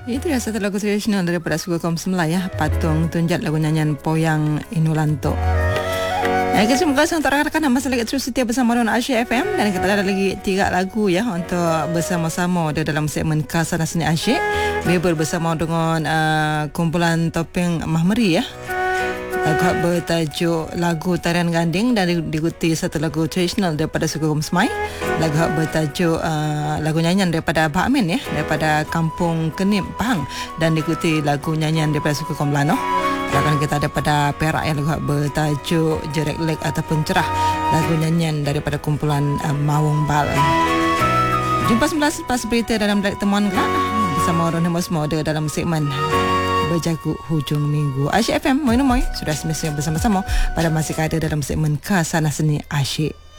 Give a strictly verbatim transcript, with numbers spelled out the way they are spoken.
Itu dia satu lagu tradisional daripada suku kaum Semlai ya, Patung Tunjat, lagu nyanyian Poyang Inulanto. Eh, terima kasih untuk rakan-rakan yang masih lagi terus setia bersama dengan Asyik F M, dan kita ada lagi tiga lagu ya untuk bersama-sama di dalam segmen Khasana Seni Asyik. Bebel bersama dengan uh, kumpulan Topeng Mahmeri ya. Lagu bertajuk Lagu Tarian Ganding, dan diikuti satu lagu tradisional daripada suku kaum Semai. Lagu bertajuk uh, lagu nyanyian daripada Abah Amin ya, daripada Kampung Kenip Pahang, dan diikuti lagu nyanyian daripada suku kaum Lanoh. Lagu kita ada pada Perak yang lagu bertajuk Jerek Lek ataupun Cerah, lagu nyanyian daripada kumpulan uh, Mawung Bal. Jumpa sebelas lepas berita dalam Direct Temuan kelak bersama Ron Hemos Mode dalam segmen Berjagut Hujung Minggu. Asyik F M, Moin Moin sudah semestinya bersama-sama pada masih ada dalam segmen Khasana Seni Asyik.